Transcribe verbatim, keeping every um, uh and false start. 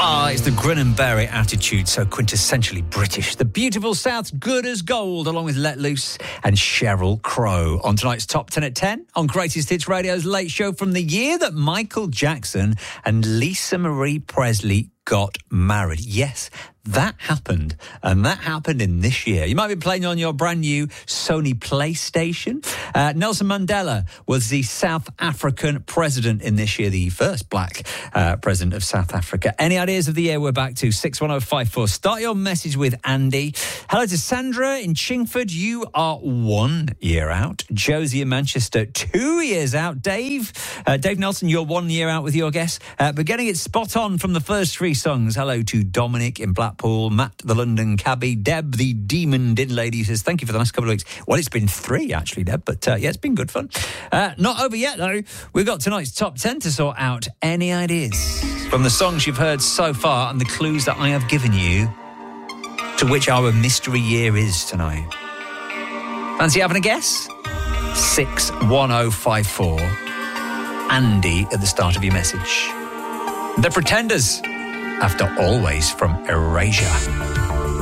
Ah, it's the grin and bear it attitude, so quintessentially British. The beautiful South's good as gold, along with Let Loose and Sheryl Crow. On tonight's Top ten at ten, on Greatest Hits Radio's Late Show from the year that Michael Jackson and Lisa Marie Presley got married. Yes, that happened, and that happened in this year. You might be playing on your brand new Sony PlayStation. Uh, Nelson Mandela was the South African president in this year, the first black uh, president of South Africa. Any ideas of the year we're back to? six one oh five four. Start your message with Andy. Hello to Sandra in Chingford. You are one year out. Josie in Manchester, two years out. Dave, uh, Dave Nelson, you're one year out with your guess. Uh, but getting it spot on from the first three songs. Hello to Dominic in Blackpool, Matt the London cabbie, Deb the Demon Din Lady says, thank you for the last couple of weeks. Well, it's been three actually, Deb, but uh, yeah, it's been good fun. Uh, not over yet though. We've got tonight's top ten to sort out. Any ideas from the songs you've heard so far and the clues that I have given you to which our mystery year is tonight? Fancy having a guess? six one oh five four. Andy at the start of your message. The Pretenders, after Always from Erasure.